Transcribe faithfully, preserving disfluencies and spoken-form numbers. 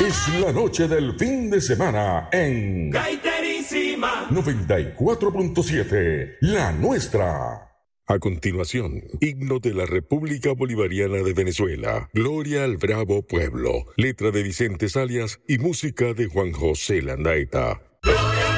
Es la noche del fin de semana en Gaiterísima noventa y cuatro punto siete, la nuestra. A continuación, himno de la República Bolivariana de Venezuela, Gloria al Bravo Pueblo, letra de Vicente Salias y música de Juan José Landaeta.